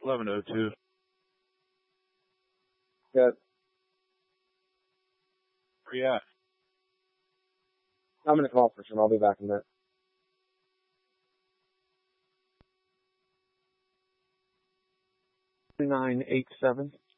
1102. Good. Where you at? I'm going to call for sure. I'll be back in a minute. 987.